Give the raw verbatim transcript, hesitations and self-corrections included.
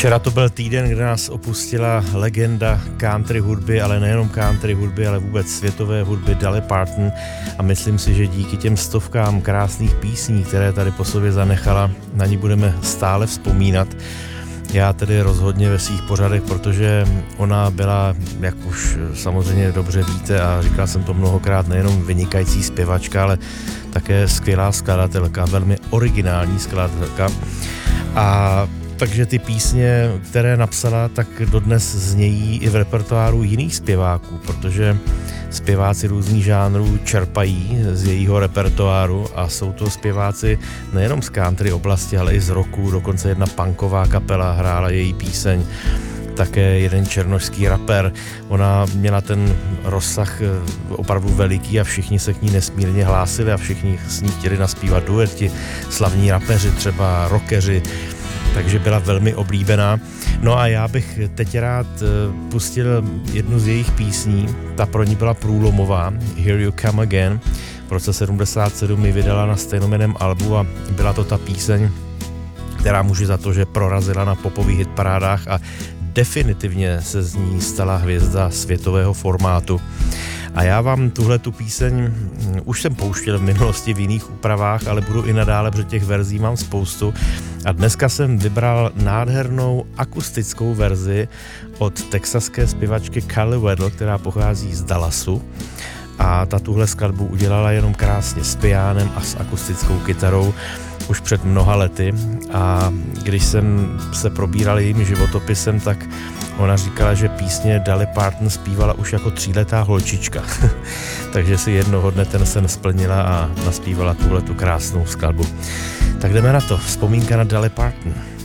Včera to byl týden, kdy nás opustila legenda country hudby, ale nejenom country hudby, ale vůbec světové hudby Dolly Parton, a myslím si, že díky těm stovkám krásných písní, které tady po sobě zanechala, na ní budeme stále vzpomínat. Já tedy rozhodně ve svých pořadech, protože ona byla, jak už samozřejmě dobře víte, a říkal jsem to mnohokrát, nejenom vynikající zpěvačka, ale také skvělá skladatelka, velmi originální skladatelka. A takže ty písně, které napsala, tak dodnes znějí i v repertoáru jiných zpěváků, protože zpěváci různých žánrů čerpají z jejího repertoáru a jsou to zpěváci nejenom z country oblasti, ale i z rocku, dokonce jedna punková kapela hrála její píseň, také jeden černošský rapper. Ona měla ten rozsah opravdu veliký a všichni se k ní nesmírně hlásili a všichni s ní chtěli naspívat dueti, slavní rapeři, třeba rockeři, takže byla velmi oblíbená. No a já bych teď rád pustil jednu z jejich písní, ta pro ní byla průlomová, Here You Come Again. V roce sedmdesát sedm ji vydala na stejnojmenném albu a byla to ta píseň, která může za to, že prorazila na popových hitparádách a definitivně se z ní stala hvězda světového formátu. A já vám tuhle tu píseň už jsem pouštěl v minulosti v jiných úpravách, ale budu i nadále, protože těch verzí mám spoustu. A dneska jsem vybral nádhernou akustickou verzi od texaské zpěvačky Carly Weddle, která pochází z Dallasu. A ta tuhle skladbu udělala jenom krásně s pianem a s akustickou kytarou už před mnoha lety. A když jsem se probíral jejím životopisem, tak ona říkala, že písně Dolly Parton zpívala už jako tříletá holčička. Takže si jednoho dne ten sen splnila a naspívala tuhletu krásnou skladbu. Tak jdeme na to. Vzpomínka na Dolly Parton.